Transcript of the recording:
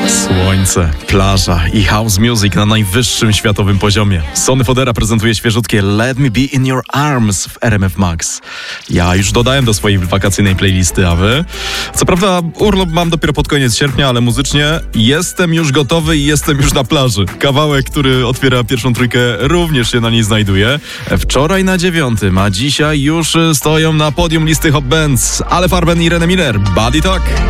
Słońce, plaża i house music na najwyższym światowym poziomie. Sonny Fodera prezentuje świeżutkie Let Me Be In Your Arms w RMF Max. Ja już dodałem do swojej wakacyjnej playlisty, a wy? Co prawda urlop mam dopiero pod koniec sierpnia, ale muzycznie jestem już gotowy i jestem już na plaży. Kawałek, który otwiera pierwszą trójkę, również się na niej znajduje. Wczoraj na 9, a dzisiaj już stoją na podium listy Hot Bands Ale Farben i Irene Miller. Body Talk.